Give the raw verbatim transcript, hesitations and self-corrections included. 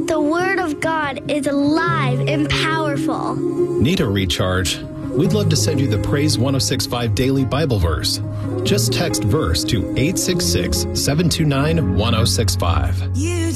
The Word of God is alive and powerful. Need a recharge? We'd love to send you the Praise one oh six point five Daily Bible Verse. Just text verse to eight six six, seven two nine, one oh six five. You